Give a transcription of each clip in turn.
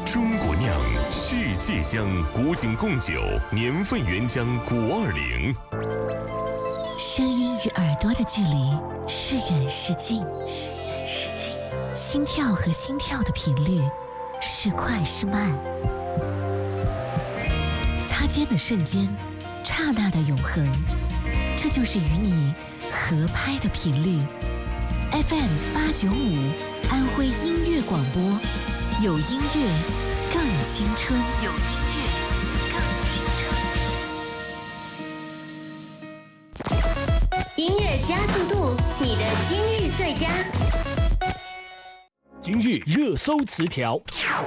中国酿，世界香，古井贡酒，年份原浆520。 声音与耳朵的距离是远是近，心跳和心跳的频率是快是慢，擦肩的瞬间，刹那的永恒，这就是与你合拍的频率。FM895安徽音乐广播，有音乐更青春，有音乐更青春。 音乐加速度，你的今日最佳。 今日热搜词条。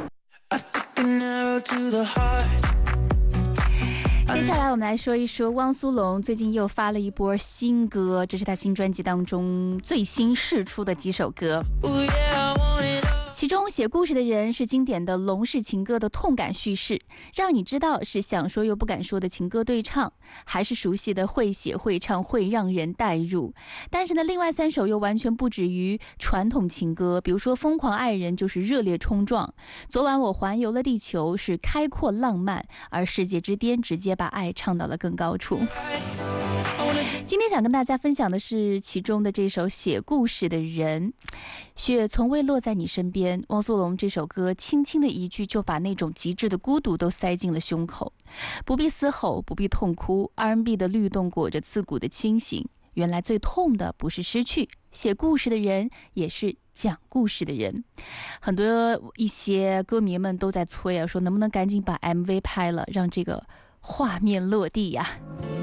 接下来我们来说一说汪苏泷最近又发了一波新歌，这是他新专辑当中最新释出的几首歌。其中写故事的人是经典的龙氏情歌的痛感叙事，让你知道是想说又不敢说的情歌对唱，还是熟悉的会写会唱会让人代入。但是呢，另外3首又完全不止于传统情歌，比如说疯狂爱人就是热烈冲撞，昨晚我环游了地球是开阔浪漫，而世界之巅直接把爱唱到了更高处。今天想跟大家分享的是其中的这首写故事的人。雪从未落在你身边，汪苏泷这首歌轻轻的一句就把那种极致的孤独都塞进了胸口，不必嘶吼，不必痛哭， R&B 的律动裹着刺骨的清醒。原来最痛的不是失去，写故事的人也是讲故事的人。很多一些歌迷们都在催啊，说能不能赶紧把 MV 拍了，让这个画面落地呀。